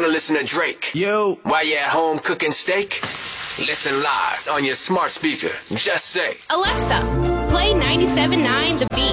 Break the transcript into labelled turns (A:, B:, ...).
A: wanna listen to Drake?
B: Yo.
A: While you're at home cooking steak? Listen live on your smart speaker. Just say,
C: Alexa, play 97.9 The Beat.